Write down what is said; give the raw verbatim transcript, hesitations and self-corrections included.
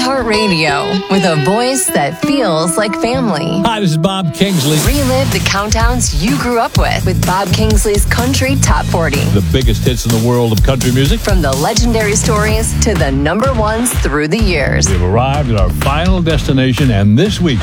iHeartRadio, with a voice that feels like family. Hi, this is Bob Kingsley. Relive the countdowns you grew up with with Bob Kingsley's Country Top forty. The biggest hits in the world of country music. From the legendary stories to the number ones through the years. We've arrived at our final destination, and this week